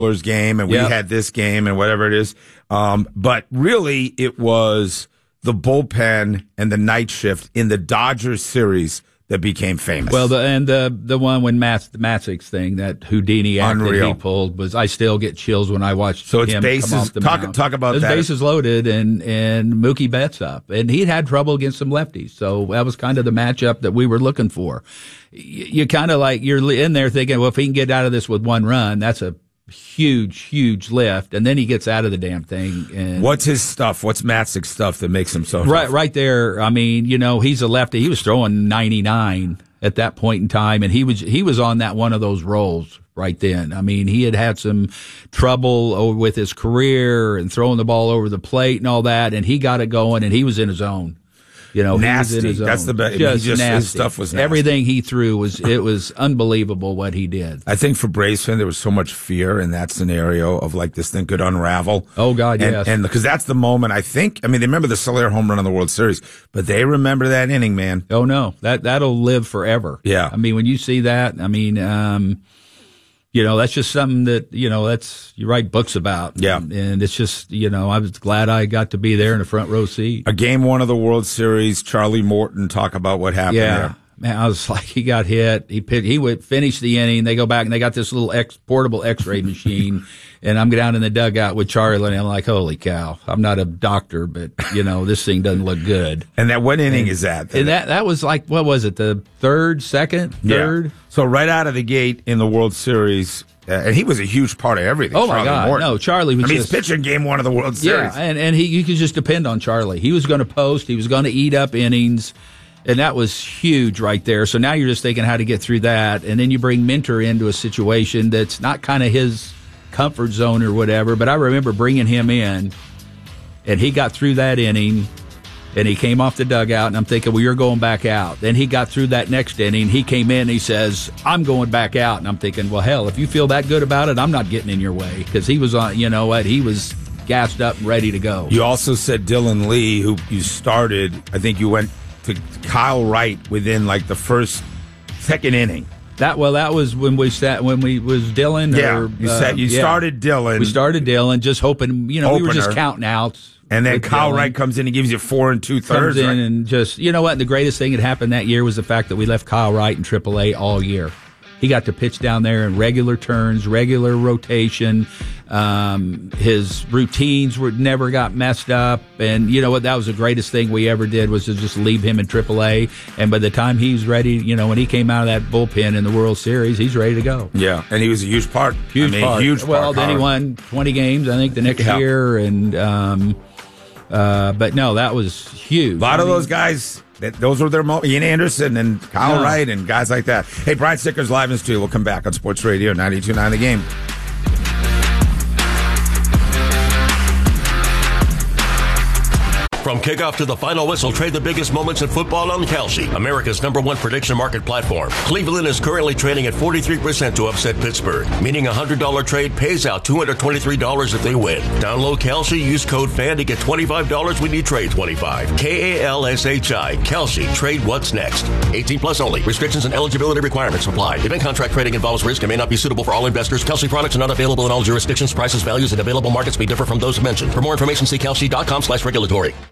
game, and we had this game, and whatever it is. But really, it was the bullpen and the night shift in the Dodgers series that became famous. Well, the one when Matzek's thing, that Houdini act that he pulled, was, I still get chills when I watch him come off the mound. Talk about his that. His bases loaded and Mookie Betts up. And he'd had trouble against some lefties. So that was kind of the matchup that we were looking for. You kind of like, you're in there thinking, well, if he can get out of this with one run, that's a huge lift, and then he gets out of the damn thing. And what's his stuff? What's Matzek's stuff that makes him so right there? I mean, he's a lefty. He was throwing 99 at that point in time, and he was on that one of those rolls right then. I mean, he had some trouble with his career and throwing the ball over the plate and all that, and he got it going, and he was in his own. Nasty. He was in his own. That's the best. Nasty. His stuff was nasty. Everything he threw was unbelievable what he did. I think for Braves fans, there was so much fear in that scenario of like this thing could unravel. Oh God, yes. And because that's the moment, I think. I mean, they remember the Soler home run in the World Series, but they remember that inning, man. Oh no, that'll live forever. Yeah. I mean, when you see that, I mean, that's just something that, you write books about. Yeah. And it's just, I was glad I got to be there in the front row seat. A game one of the World Series, Charlie Morton, talk about what happened there. Man, I was like, he got hit. He would finish the inning. They go back and they got this little portable X-ray machine. And I'm down in the dugout with Charlie, and I'm like, holy cow. I'm not a doctor, but, this thing doesn't look good. And what inning is that? And that was like, what was it, the third? Yeah. So right out of the gate in the World Series, and he was a huge part of everything. Oh, my God. Morton. No, Charlie was he's pitching game one of the World Series. Yeah, and you could just depend on Charlie. He was going to post. He was going to eat up innings. And that was huge right there. So now you're just thinking how to get through that. And then you bring Minter into a situation that's not kind of his comfort zone or whatever. But I remember bringing him in, and he got through that inning, and he came off the dugout, and I'm thinking, well, you're going back out. Then he got through that next inning. He came in, and he says, I'm going back out. And I'm thinking, well, hell, if you feel that good about it, I'm not getting in your way. Because he was on, he was gassed up and ready to go. You also said Dylan Lee, who you started, I think you went to Kyle Wright within like the second inning. That was when we was Dylan. Yeah, you started Dylan. We started Dylan, just hoping, we were just counting outs. And then Kyle Wright comes in and gives you 4 2/3. Comes in and just, what? The greatest thing that happened that year was the fact that we left Kyle Wright in AAA all year. He got to pitch down there in regular turns, regular rotation. His routines never got messed up. And you know what? That was the greatest thing we ever did, was to just leave him in AAA. And by the time he was ready, when he came out of that bullpen in the World Series, he's ready to go. Yeah, and he was a huge part. Huge part. Well, then he won 20 games, I think, the next year. And but no, that was huge. A lot of those guys. Those were their Ian Anderson and Kyle Wright and guys like that. Hey, Brian Sticker's live in the studio. We'll come back on Sports Radio 92.9 The Game. From kickoff to the final whistle, trade the biggest moments in football on Kalshi, America's #1 prediction market platform. Cleveland is currently trading at 43% to upset Pittsburgh, meaning a $100 trade pays out $223 if they win. Download Kalshi, use code FAN to get $25 when you trade 25. KALSHI, Kalshi, trade what's next. 18 plus only. Restrictions and eligibility requirements apply. Event contract trading involves risk and may not be suitable for all investors. Kalshi products are not available in all jurisdictions. Prices, values, and available markets may differ from those mentioned. For more information, see kalshi.com/regulatory.